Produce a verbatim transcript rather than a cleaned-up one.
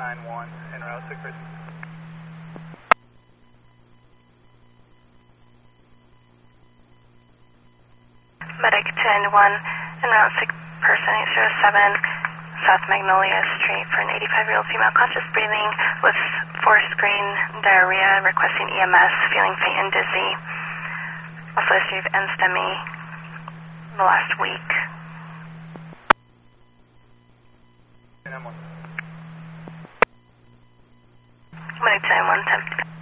nine one, en route, sick person. Medic ten one, en route, sick person eight zero seven, South Magnolia Street for an eighty-five-year-old female conscious breathing with forced green diarrhea, requesting E M S, feeling faint and dizzy. Also received N STEMI the last week. Medic ten one, ten.